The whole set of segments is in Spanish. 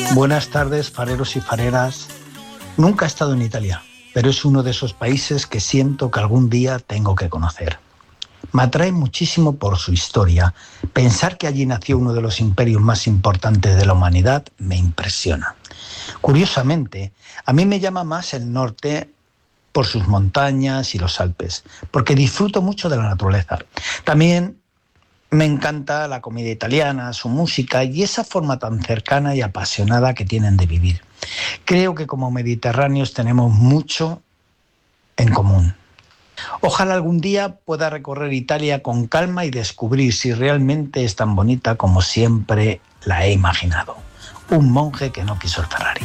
Buenas tardes, fareros y fareras. Nunca he estado en Italia, pero es uno de esos países que siento que algún día tengo que conocer. Me atrae muchísimo por su historia. Pensar que allí nació uno de los imperios más importantes de la humanidad me impresiona. Curiosamente, a mí me llama más el norte por sus montañas y los Alpes, porque disfruto mucho de la naturaleza. También me encanta la comida italiana, su música y esa forma tan cercana y apasionada que tienen de vivir. Creo que como mediterráneos tenemos mucho en común. Ojalá algún día pueda recorrer Italia con calma y descubrir si realmente es tan bonita como siempre la he imaginado. Un monje que no quiso el Ferrari.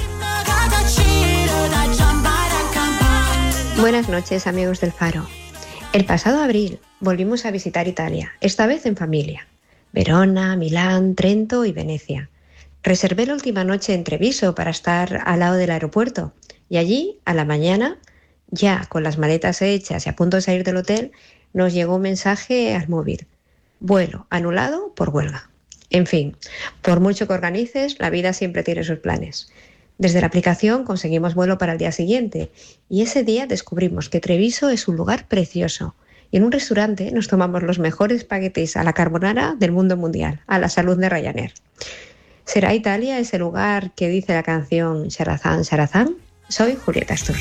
Buenas noches, amigos del Faro. El pasado abril volvimos a visitar Italia, esta vez en familia. Verona, Milán, Trento y Venecia. Reservé la última noche en Treviso para estar al lado del aeropuerto y allí, a la mañana, ya con las maletas hechas y a punto de salir del hotel, nos llegó un mensaje al móvil. Vuelo anulado por huelga. En fin, por mucho que organices, la vida siempre tiene sus planes. Desde la aplicación conseguimos vuelo para el día siguiente y ese día descubrimos que Treviso es un lugar precioso y en un restaurante nos tomamos los mejores espaguetis a la carbonara del mundo mundial, a la salud de Ryanair. ¿Será Italia ese lugar que dice la canción Sharazán, Sharazán? Soy Julieta Astur.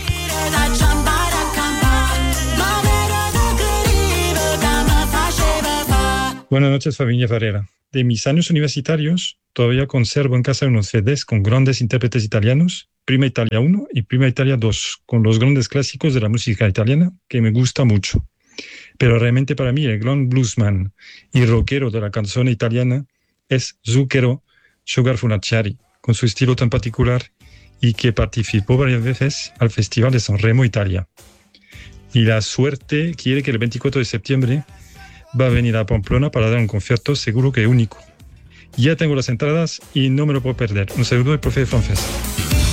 Buenas noches, familia Farera. De mis años universitarios, todavía conservo en casa unos CDs con grandes intérpretes italianos, Prima Italia 1 y Prima Italia 2, con los grandes clásicos de la música italiana, que me gusta mucho. Pero realmente para mí el gran bluesman y rockero de la canción italiana es Zucchero Sugar Funacciari, con su estilo tan particular y que participó varias veces al Festival de Sanremo, Italia. Y la suerte quiere que el 24 de septiembre va a venir a Pamplona para dar un concierto seguro que único. Ya tengo las entradas y no me lo puedo perder. Un saludo del profe de francés.